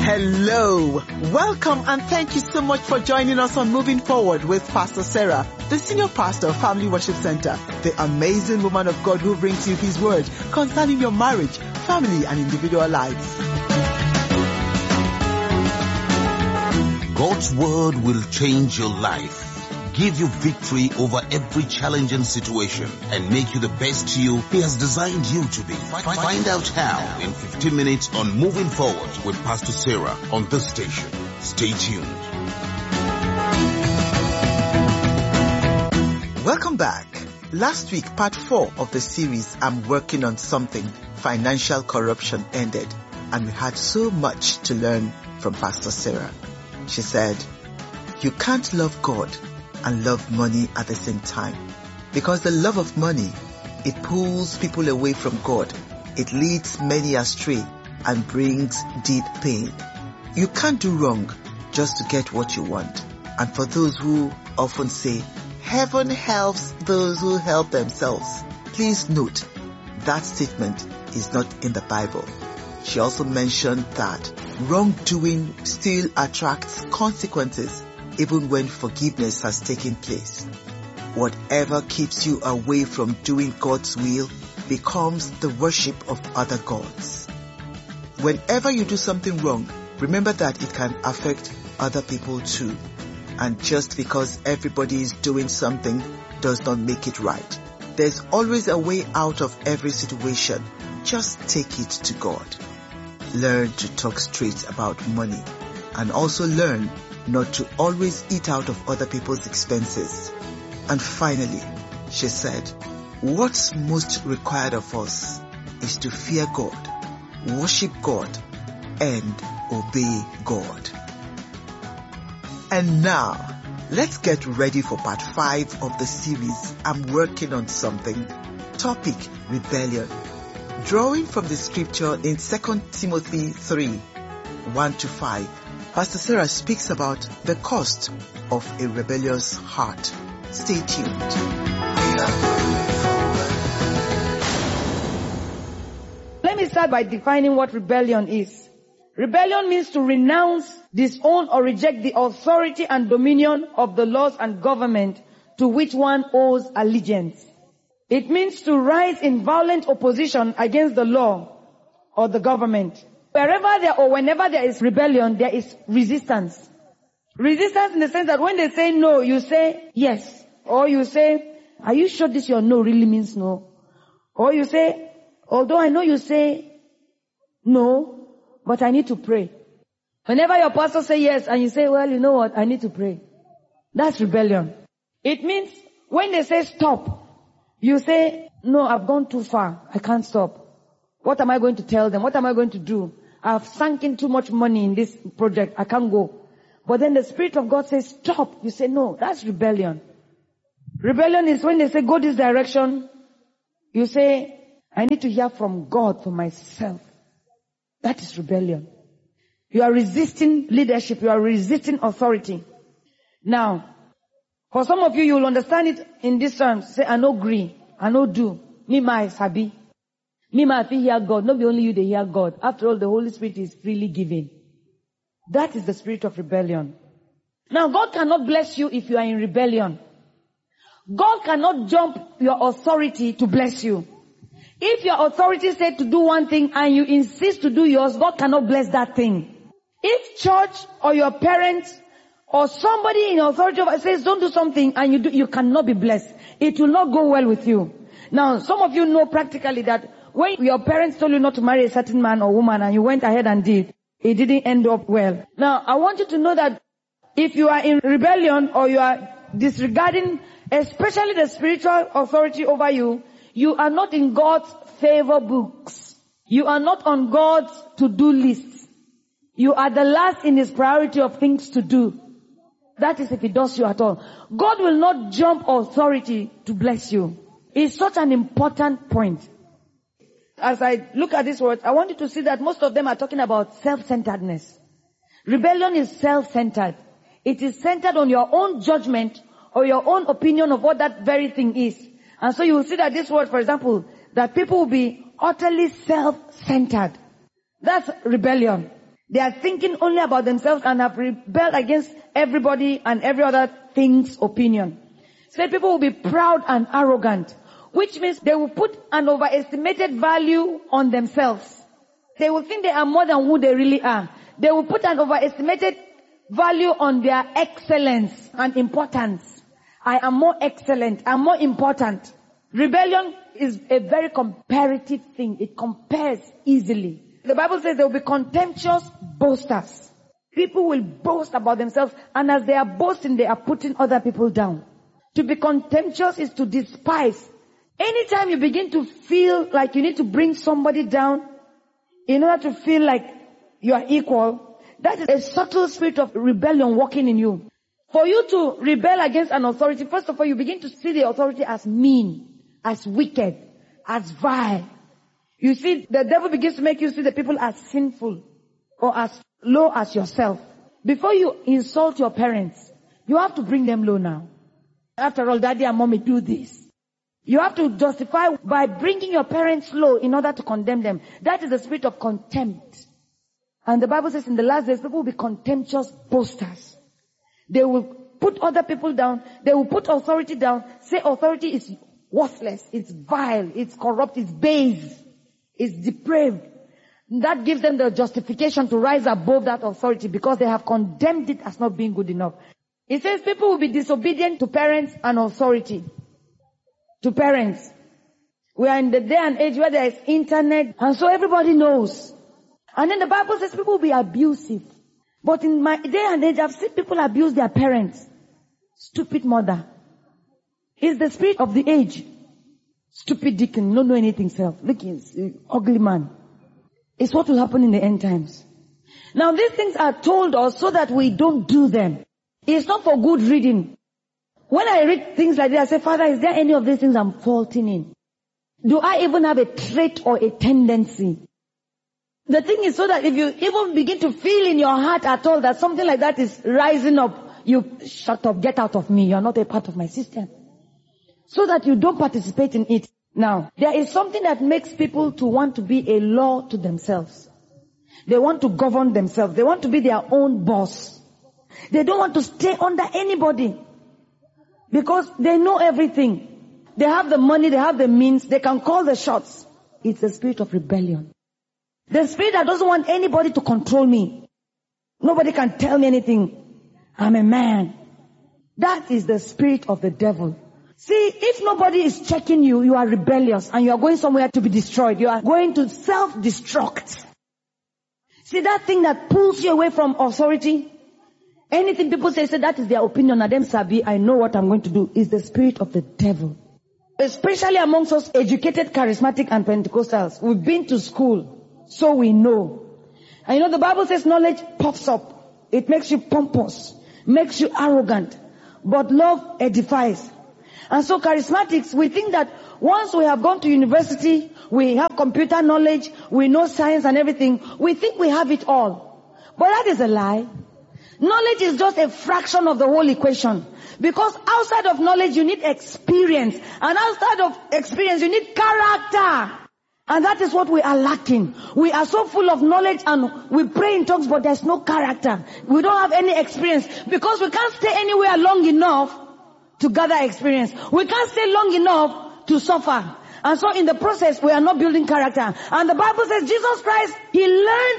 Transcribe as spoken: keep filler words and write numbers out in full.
Hello, welcome and thank you so much for joining us on Moving Forward with Pastor Sarah, the Senior Pastor of Family Worship Center, the amazing woman of God who brings you His word concerning your marriage, family and individual lives. God's word will change your life, give you victory over every challenging situation, and make you the best you He has designed you to be. Find out how in fifteen minutes on Moving Forward with Pastor Sarah on this station. Stay tuned. Welcome back. Last week, part four of the series, I'm Working on Something, Financial Corruption, ended, and we had so much to learn from Pastor Sarah. She said, you can't love God and love money at the same time. Because the love of money, it pulls people away from God. It leads many astray and brings deep pain. You can't do wrong just to get what you want. And for those who often say, heaven helps those who help themselves, please note, that statement is not in the Bible. She also mentioned that wrongdoing still attracts consequences even when forgiveness has taken place. Whatever keeps you away from doing God's will becomes the worship of other gods. Whenever you do something wrong, remember that it can affect other people too. And just because everybody is doing something does not make it right. There's always a way out of every situation. Just take it to God. Learn to talk straight about money, and also learn not to always eat out of other people's expenses. And finally, she said, what's most required of us is to fear God, worship God, and obey God. And now, let's get ready for part five of the series, I'm Working on Something, topic rebellion. Drawing from the scripture in Second Timothy three, one to five, Pastor Sarah speaks about the cost of a rebellious heart. Stay tuned. Let me start by defining what rebellion is. Rebellion means to renounce, disown or reject the authority and dominion of the laws and government to which one owes allegiance. It means to rise in violent opposition against the law or the government. Wherever there or whenever there is rebellion, there is resistance. Resistance in the sense that when they say no, you say yes. Or you say, are you sure this your no really means no? Or you say, although I know you say no, but I need to pray. Whenever your pastor say yes and you say, well, you know what, I need to pray. That's rebellion. It means when they say stop, you say, no, I've gone too far. I can't stop. What am I going to tell them? What am I going to do? I've sunk in too much money in this project. I can't go. But then the Spirit of God says, stop. You say, no, that's rebellion. Rebellion is when they say, go this direction. You say, I need to hear from God for myself. That is rebellion. You are resisting leadership. You are resisting authority. Now, for some of you, you will understand it in this terms. Say, I no agree. I no do. Me my sabi. Me my fi hear God. Not only you, they hear God. After all, the Holy Spirit is freely given. That is the spirit of rebellion. Now, God cannot bless you if you are in rebellion. God cannot jump your authority to bless you. If your authority said to do one thing and you insist to do yours, God cannot bless that thing. If church or your parents or somebody in authority says don't do something and you do, you cannot be blessed. It will not go well with you. Now, some of you know practically that when your parents told you not to marry a certain man or woman and you went ahead and did, it didn't end up well. Now, I want you to know that if you are in rebellion or you are disregarding, especially the spiritual authority over you, you are not in God's favor books. You are not on God's to-do list. You are the last in His priority of things to do. That is if He does you at all. God will not jump authority to bless you. It's such an important point. As I look at these words, I want you to see that most of them are talking about self-centeredness. Rebellion is self-centered. It is centered on your own judgment or your own opinion of what that very thing is. And so you will see that this word, for example, that people will be utterly self-centered. That's rebellion. They are thinking only about themselves and have rebelled against everybody and every other thing's opinion. So people will be proud and arrogant, which means they will put an overestimated value on themselves. They will think they are more than who they really are. They will put an overestimated value on their excellence and importance. I am more excellent. I'm more important. Rebellion is a very comparative thing. It compares easily. The Bible says there will be contemptuous boasters. People will boast about themselves, and as they are boasting, they are putting other people down. To be contemptuous is to despise. Anytime you begin to feel like you need to bring somebody down in order to feel like you are equal, that is a subtle spirit of rebellion working in you. For you to rebel against an authority, first of all, you begin to see the authority as mean, as wicked, as vile. You see, the devil begins to make you see the people as sinful or as low as yourself. Before you insult your parents, you have to bring them low now. After all, daddy and mommy do this. You have to justify by bringing your parents low in order to condemn them. That is the spirit of contempt. And the Bible says in the last days, people will be contemptuous boasters. They will put other people down. They will put authority down. Say authority is worthless. It's vile. It's corrupt. It's base. It's depraved. That gives them the justification to rise above that authority because they have condemned it as not being good enough. It says people will be disobedient to parents and authority. To parents. We are in the day and age where there is internet, and so everybody knows. And then the Bible says people will be abusive. But in my day and age, I've seen people abuse their parents. Stupid mother. It's the spirit of the age. Stupid deacon, don't know anything self. Look, he's an ugly man. It's what will happen in the end times. Now these things are told us so that we don't do them. It's not for good reading. When I read things like this, I say, Father, is there any of these things I'm faulting in? Do I even have a trait or a tendency? The thing is so that if you even begin to feel in your heart at all that something like that is rising up, you shut up, get out of me. You are not a part of my system. So that you don't participate in it. Now, there is something that makes people to want to be a law to themselves. They want to govern themselves. They want to be their own boss. They don't want to stay under anybody. Because they know everything. They have the money, they have the means, they can call the shots. It's the spirit of rebellion. The spirit that doesn't want anybody to control me. Nobody can tell me anything. I'm a man. That is the spirit of the devil. See, if nobody is checking you, you are rebellious and you are going somewhere to be destroyed. You are going to self-destruct. See that thing that pulls you away from authority? Anything people say, say that is their opinion. Adem Sabi, I know what I'm going to do. Is the spirit of the devil. Especially amongst us educated, charismatic and Pentecostals. We've been to school, so we know. And you know the Bible says knowledge puffs up. It makes you pompous, makes you arrogant. But love edifies. And so charismatics, we think that once we have gone to university, we have computer knowledge, we know science and everything, we think we have it all. But that is a lie. Knowledge is just a fraction of the whole equation. Because outside of knowledge, you need experience. And outside of experience, you need character. And that is what we are lacking. We are so full of knowledge and we pray in tongues, but there's no character. We don't have any experience. Because we can't stay anywhere long enough to gather experience. We can't stay long enough to suffer. And so in the process, we are not building character. And the Bible says Jesus Christ, He learned